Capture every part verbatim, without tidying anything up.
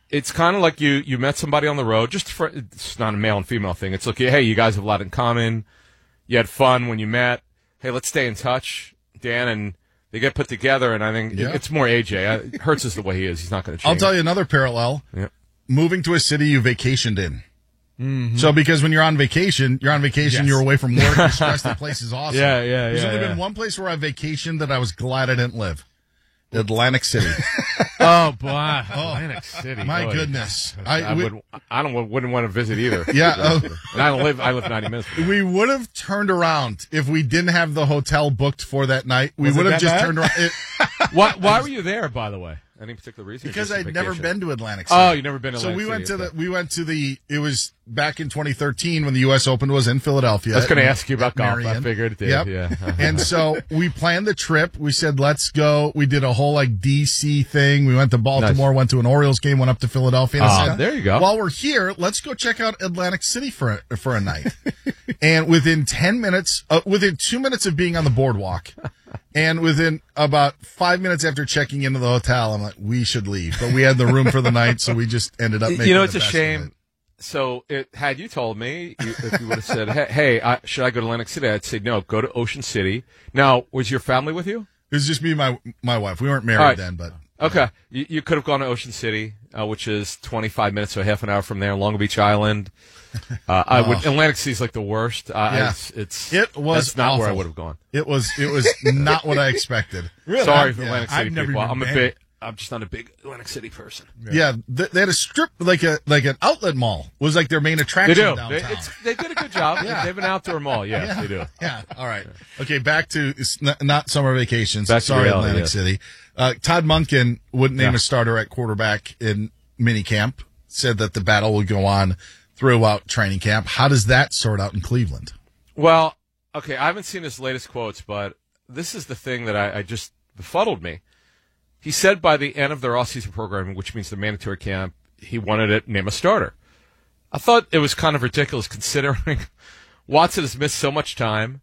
it's kind of like you, you met somebody on the road. Just for, it's not a male and female thing. It's like, hey, you guys have a lot in common. You had fun when you met. Hey, let's stay in touch, Dan, and they get put together. And I think Yeah. it's more A J. I, Hurts is the way he is. He's not going to change. I'll tell you another parallel. Yeah. Moving to a city you vacationed in. Mm-hmm. So because when you're on vacation, you're on vacation, Yes. you're away from work, you're stressed, the place is awesome. Yeah, yeah, There's yeah, only yeah. been one place where I vacationed that I was glad I didn't live. Atlantic City. Oh, boy. Atlantic City. My boy. goodness. I, I, we, would, I don't wouldn't want to visit either. Yeah, uh, and I don't live. I live ninety minutes. From we would have turned around if we didn't have the hotel booked for that night. We Was it would have that just bad? turned around. It, why? Why were you there? By the way, any particular reason? or because just a I'd never vacation? been to Atlantic City. Oh, you never been to So Atlantic we went City, to okay. the we went to the it was back in twenty thirteen when the U S Open was in Philadelphia. I was going to at- ask you about at golf. I Marion. figured it did. Yep. Yeah. And so we planned the trip. We said, let's go. We did a whole like D C thing. We went to Baltimore, Nice. went to an Orioles game, went up to Philadelphia. And I Oh, said, there you go. While we're here, let's go check out Atlantic City for a, for a night. And within ten minutes, uh, within two minutes of being on the boardwalk, and within about five minutes after checking into the hotel, I'm like, we should leave. But we had the room for the night, so we just ended up making you know, the it's a best of shame. it. So, it, had you told me, you, if you would have said, "Hey, hey I, should I go to Atlantic City?" I'd say, "No, go to Ocean City." Now, was your family with you? It was just me and my my wife. We weren't married All right. then, but Okay, you, you could have gone to Ocean City, uh, which is twenty-five minutes or half an hour from there, Long Beach Island. Uh, I would Atlantic City's like the worst. Uh, Yeah. it's, it's It was that's not where I awful. would have gone. it was it was not what I expected. Sorry for Yeah. Atlantic City I've never people. even I'm a been. big. I'm just not a big Atlantic City person. Yeah, th- they had a strip like a like an outlet mall was like their main They attraction do. They, downtown. it's, they did a good job. Yeah. They have an outdoor mall. Yes, they do. Yeah. All right. Okay. Back to it's not, not summer vacations. Back to Sorry, reality, Atlantic yes. City. Uh, Todd Monken wouldn't name Yeah. a starter at quarterback in minicamp. Said that the battle would go on throughout training camp. How does that sort out in Cleveland? Well, okay, I haven't seen his latest quotes, but this is the thing that I, I just befuddled me. He said by the end of their off-season program, which means the mandatory camp, he wanted to name a starter. I thought it was kind of ridiculous considering Watson has missed so much time,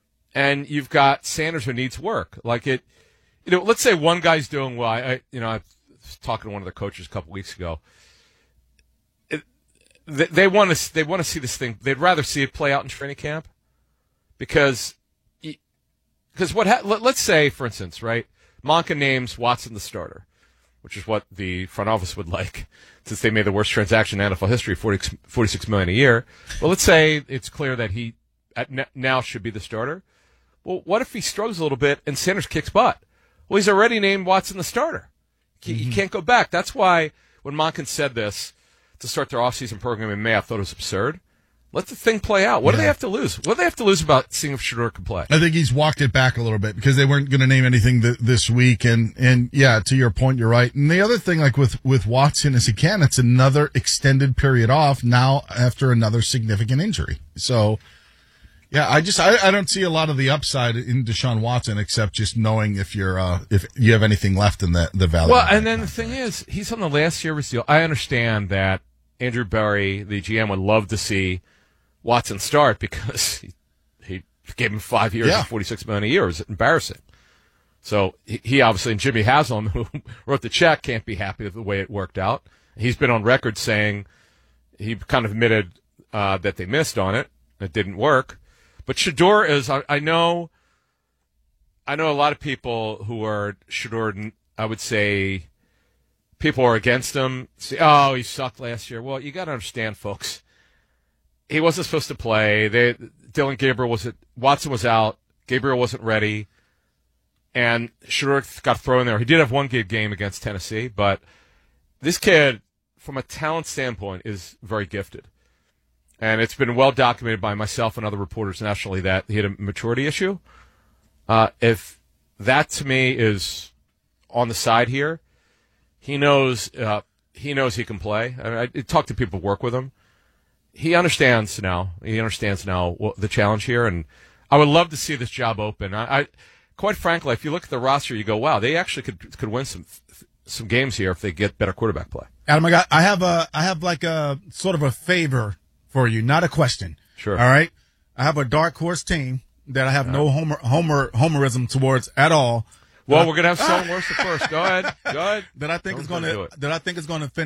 and you've got Sanders who needs work. Like it, you know, let's say one guy's doing well. I, I you know, I was talking to one of their coaches a couple weeks ago. It, they, they want to they want to see this thing. They'd rather see it play out in training camp because because what ha- let, let's say, for instance, right, Monken names Watson the starter, which is what the front office would like, since they made the worst transaction in N F L history, forty, forty-six million dollars a year. Well, let's say it's clear that he at n- now should be the starter. Well, what if he struggles a little bit and Sanders kicks butt? Well, he's already named Watson the starter. He, Mm-hmm. he can't go back. That's why when Monken said this to start their offseason program in May, I thought it was absurd. Let the thing play out. What do Yeah. they have to lose? What do they have to lose about seeing if Shedeur can play? I think he's walked it back a little bit because they weren't going to name anything th- this week. And, and yeah, to your point, you're right. And the other thing, like with, with Watson is again, it's another extended period off now after another significant injury. So yeah, I just, I, I don't see a lot of the upside in Deshaun Watson except just knowing if you're, uh, if you have anything left in the, the valley. Well, and then the thing is, he's on the last year of his deal. I understand that Andrew Berry, the G M, would love to see Watson start because he, he gave him five years Yeah. and forty-six million dollars a year. It was embarrassing. So he, he obviously, and Jimmy Haslam, who wrote the check, can't be happy with the way it worked out. He's been on record saying he kind of admitted uh, that they missed on it. It didn't work. But Shedeur is, I, I know, I know a lot of people who are Shedeur, I would say, people are against him. Say, oh, he sucked last year. Well, you got to understand, folks. He wasn't supposed to play. They, Dylan Gabriel was Watson was out. Gabriel wasn't ready, and Shedeur got thrown in there. He did have one good game against Tennessee, but this kid, from a talent standpoint, is very gifted, and it's been well documented by myself and other reporters nationally that he had a maturity issue. Uh, if that to me is on the side here, he knows uh, he knows he can play. I, mean, I, I talked to people who work with him. He understands now. He understands now what, the challenge here, and I would love to see this job open. I, I, quite frankly, if you look at the roster, you go, "Wow, they actually could could win some some games here if they get better quarterback play." Adam, I got, I have a, I have like a sort of a favor for you, not a question. Sure. All right. I have a dark horse team that I have no homer, homer, homerism towards at all. Well, we're gonna have someone worse at first. Go ahead. Go ahead. That I think No is one's going gonna do to, it. that I think is going to finish.